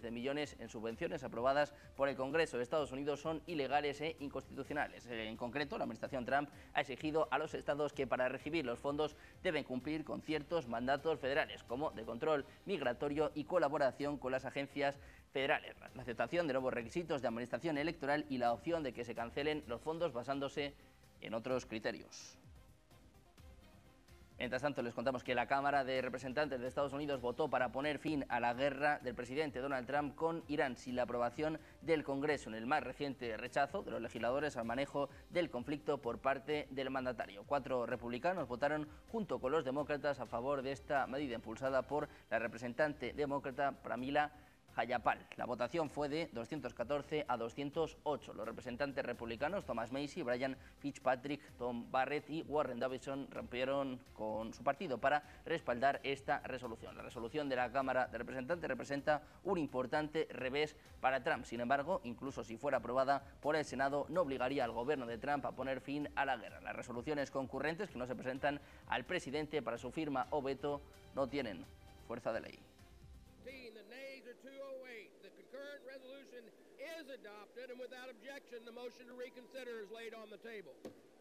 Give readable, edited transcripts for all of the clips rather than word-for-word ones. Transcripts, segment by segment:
de millones en subvenciones aprobadas por el Congreso de Estados Unidos son ilegales e inconstitucionales. En concreto, la administración Trump ha exigido a los estados que para recibir los fondos deben cumplir con ciertos mandatos federales, como de control migratorio y colaboración con las agencias federales, la aceptación de nuevos requisitos de administración electoral y la opción de que se cancelen los fondos basándose en otros criterios. Mientras tanto, les contamos que la Cámara de Representantes de Estados Unidos votó para poner fin a la guerra del presidente Donald Trump con Irán sin la aprobación del Congreso, en el más reciente rechazo de los legisladores al manejo del conflicto por parte del mandatario. 4 republicanos votaron junto con los demócratas a favor de esta medida impulsada por la representante demócrata Pramila Jayapal. La votación fue de 214 a 208. Los representantes republicanos Thomas Massie, Brian Fitzpatrick, Tom Barrett y Warren Davidson rompieron con su partido para respaldar esta resolución. La resolución de la Cámara de Representantes representa un importante revés para Trump. Sin embargo, incluso si fuera aprobada por el Senado, no obligaría al gobierno de Trump a poner fin a la guerra. Las resoluciones concurrentes que no se presentan al presidente para su firma o veto no tienen fuerza de ley. The nays are 208. The concurrent resolution is adopted, and without objection, the motion to reconsider is laid on the table.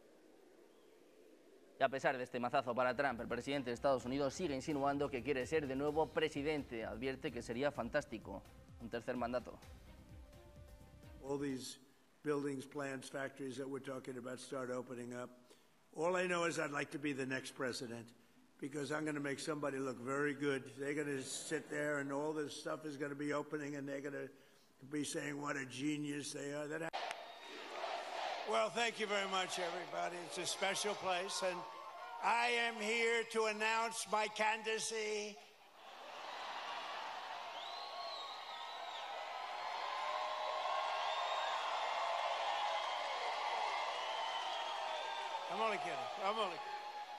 Y a pesar de este mazazo para Trump, el presidente de Estados Unidos sigue insinuando que quiere ser de nuevo presidente. Advierte que sería fantástico un tercer mandato. All these buildings, plants, factories that we're talking about start opening up. All I know is I'd like to be the next president, because I'm going to make somebody look very good. They're going to sit there and all this stuff is going to be opening and they're going to be saying what a genius they are. Well, thank you very much, everybody. It's a special place, and I am here to announce my candidacy. I'm only kidding. I'm only kidding.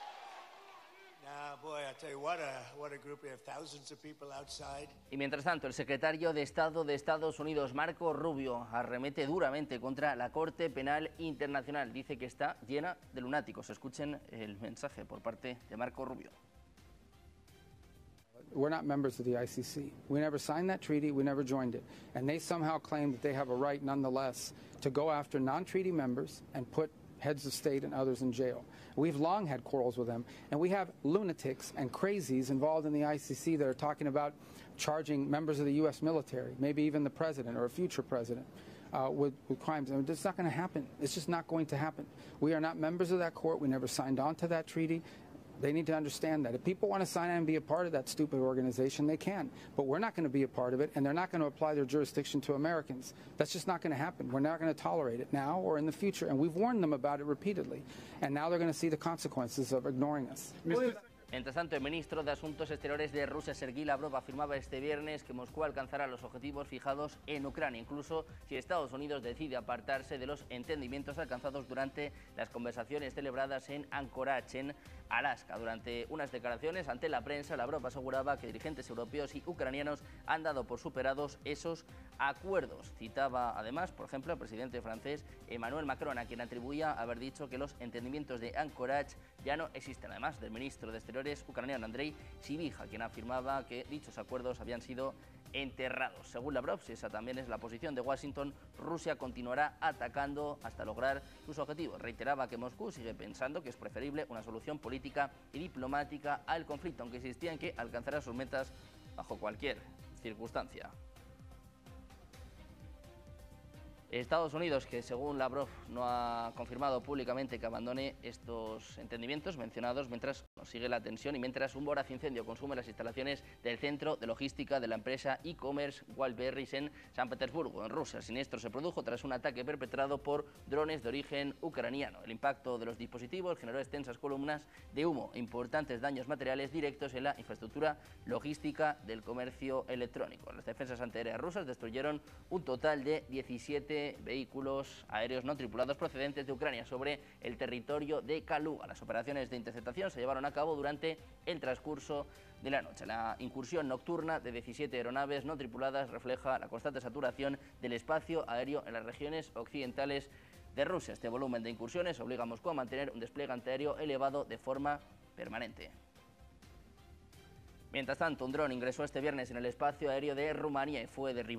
Boy, I tell you, what a group. We have thousands of people outside. Y mientras tanto, el secretario de Estado de Estados Unidos, Marco Rubio, arremete duramente contra la Corte Penal Internacional. Dice que está llena de lunáticos. Escuchen el mensaje por parte de Marco Rubio. We're not members of the ICC. We never signed that treaty. We never joined it. And they somehow claim that they have a right, nonetheless, to go after non-treaty members and put heads of state and others in jail. We've long had quarrels with them, and we have lunatics and crazies involved in the ICC that are talking about charging members of the U.S. military, maybe even the president or a future president, with crimes. I mean, it's not going to happen. It's just not going to happen. We are not members of that court. We never signed on to that treaty. They need to understand that. If people want to sign on and be a part of that stupid organization, they can. But we're not going to be a part of it, and they're not going to apply their jurisdiction to Americans. That's just not going to happen. We're not going to tolerate it now or in the future. And we've warned them about it repeatedly. And now they're going to see the consequences of ignoring us. Mientras tanto, el ministro de Asuntos Exteriores de Rusia, Sergei Lavrov, afirmaba este viernes que Moscú alcanzará los objetivos fijados en Ucrania, incluso si Estados Unidos decide apartarse de los entendimientos alcanzados durante las conversaciones celebradas en Anchorage, en Alaska. Durante unas declaraciones ante la prensa, Lavrov aseguraba que dirigentes europeos y ucranianos han dado por superados esos acuerdos. Citaba además, por ejemplo, al presidente francés Emmanuel Macron, a quien atribuía haber dicho que los entendimientos de Anchorage ya no existen, además del ministro de Exteriores ucraniano Andrei Sybiha, quien afirmaba que dichos acuerdos habían sido enterrados. Según Lavrov, si esa también es la posición de Washington, Rusia continuará atacando hasta lograr sus objetivos. Reiteraba que Moscú sigue pensando que es preferible una solución política y diplomática al conflicto, aunque insistía en que alcanzará sus metas bajo cualquier circunstancia. Estados Unidos, que según Lavrov no ha confirmado públicamente que abandone estos entendimientos mencionados, mientras sigue la tensión y mientras un voraz incendio consume las instalaciones del centro de logística de la empresa e-commerce Wildberries en San Petersburgo, en Rusia. El siniestro se produjo tras un ataque perpetrado por drones de origen ucraniano. El impacto de los dispositivos generó extensas columnas de humo e importantes daños materiales directos en la infraestructura logística del comercio electrónico. Las defensas antiaéreas rusas destruyeron un total de 17 vehículos aéreos no tripulados procedentes de Ucrania sobre el territorio de Kaluga. Las operaciones de interceptación se llevaron a cabo durante el transcurso de la noche. La incursión nocturna de 17 aeronaves no tripuladas refleja la constante saturación del espacio aéreo en las regiones occidentales de Rusia. Este volumen de incursiones obliga a Moscú a mantener un despliegue antiaéreo elevado de forma permanente. Mientras tanto, un dron ingresó este viernes en el espacio aéreo de Rumanía y fue derribado